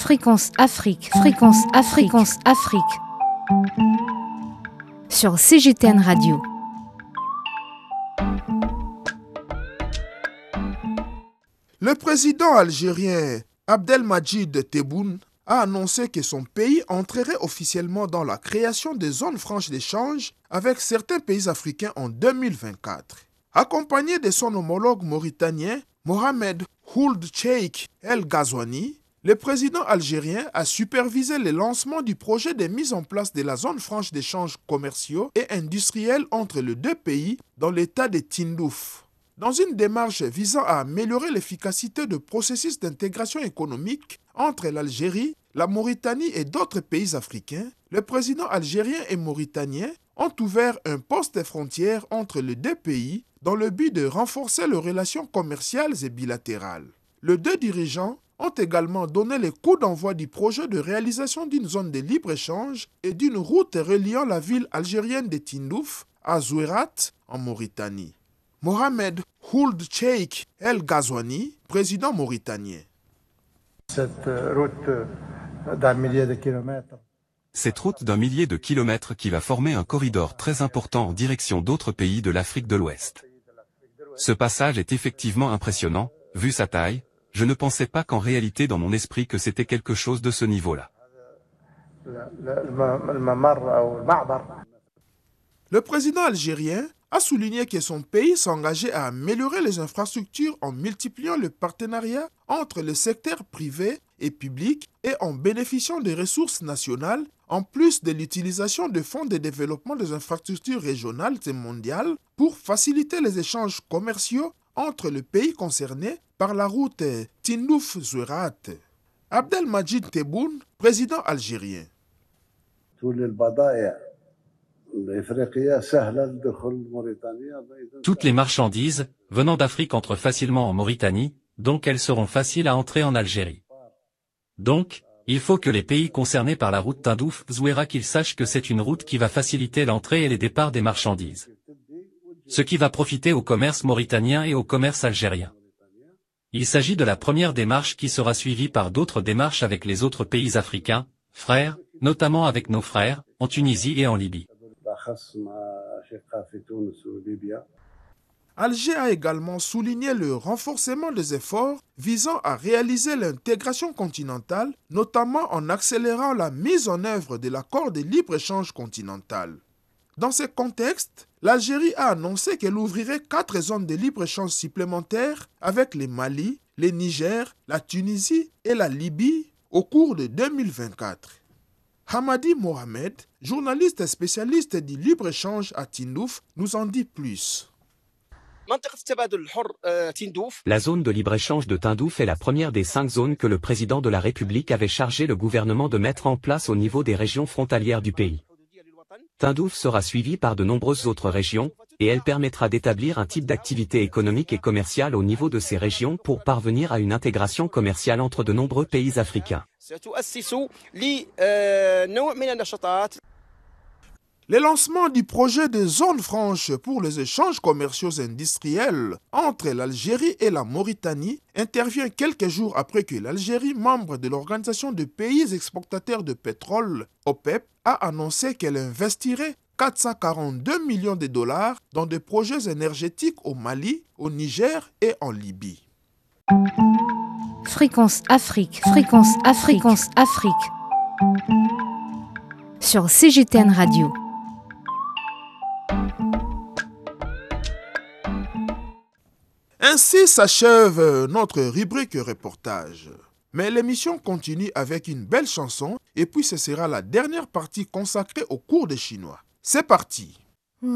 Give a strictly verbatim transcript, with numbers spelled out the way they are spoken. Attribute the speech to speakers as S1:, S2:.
S1: Fréquence Afrique, Fréquence Afrique, Fréquence Afrique. Sur C G T N Radio.
S2: Le président algérien Abdelmadjid Tebboune a annoncé que son pays entrerait officiellement dans la création des zones franches d'échange avec certains pays africains en deux mille vingt-quatre. Accompagné de son homologue mauritanien Mohamed Ould Cheikh El Ghazouani, le président algérien a supervisé le lancement du projet de mise en place de la zone franche d'échanges commerciaux et industriels entre les deux pays dans l'état de Tindouf. Dans une démarche visant à améliorer l'efficacité du processus d'intégration économique entre l'Algérie, la Mauritanie et d'autres pays africains, le président algérien et mauritanien ont ouvert un poste frontière entre les deux pays dans le but de renforcer leurs relations commerciales et bilatérales. Les deux dirigeants ont également donné le coup d'envoi du projet de réalisation d'une zone de libre-échange et d'une route reliant la ville algérienne de Tindouf à Zouérat en Mauritanie. Mohamed Ould Cheikh El Ghazouani, président mauritanien.
S3: Cette route d'un millier de kilomètres.
S4: Cette route d'un millier de kilomètres qui va former un corridor très important en direction d'autres pays de l'Afrique de l'Ouest. Ce passage est effectivement impressionnant, vu sa taille. Je ne pensais pas qu'en réalité dans mon esprit que c'était quelque chose de ce niveau-là.
S2: Le président algérien a souligné que son pays s'engageait à améliorer les infrastructures en multipliant le partenariat entre le secteur privé et public et en bénéficiant des ressources nationales, en plus de l'utilisation de fonds de développement des infrastructures régionales et mondiales pour faciliter les échanges commerciaux entre les pays concernés par la route Tindouf-Zouérat. Abdelmadjid Tebboune, président algérien.
S5: Toutes les marchandises venant d'Afrique entrent facilement en Mauritanie, donc elles seront faciles à entrer en Algérie. Donc, il faut que les pays concernés par la route Tindouf-Zouérat qu'ils sachent que c'est une route qui va faciliter l'entrée et les départs des marchandises. Ce qui va profiter au commerce mauritanien et au commerce algérien. Il s'agit de la première démarche qui sera suivie par d'autres démarches avec les autres pays africains, frères, notamment avec nos frères, en Tunisie et en Libye.
S2: Alger a également souligné le renforcement des efforts visant à réaliser l'intégration continentale, notamment en accélérant la mise en œuvre de l'accord de libre-échange continental. Dans ce contexte, l'Algérie a annoncé qu'elle ouvrirait quatre zones de libre-échange supplémentaires avec le Mali, le Niger, la Tunisie et la Libye au cours de deux mille vingt-quatre. Hamadi Mohamed, journaliste et spécialiste du libre-échange à Tindouf, nous en dit plus.
S6: La zone de libre-échange de Tindouf est la première des cinq zones que le président de la République avait chargé le gouvernement de mettre en place au niveau des régions frontalières du pays. Tindouf sera suivie par de nombreuses autres régions, et elle permettra d'établir un type d'activité économique et commerciale au niveau de ces régions pour parvenir à une intégration commerciale entre de nombreux pays africains.
S2: Le lancement du projet de zone franche pour les échanges commerciaux industriels entre l'Algérie et la Mauritanie intervient quelques jours après que l'Algérie, membre de l'Organisation des pays exportateurs de pétrole, OPEP, a annoncé qu'elle investirait quatre cent quarante-deux millions de dollars dans des projets énergétiques au Mali, au Niger et en Libye.
S1: Fréquence Afrique, Fréquence Afrique, Fréquence Afrique. Sur C G T N Radio.
S2: Ainsi s'achève notre rubrique reportage. Mais l'émission continue avec une belle chanson et puis ce sera la dernière partie consacrée au cours des Chinois. C'est parti!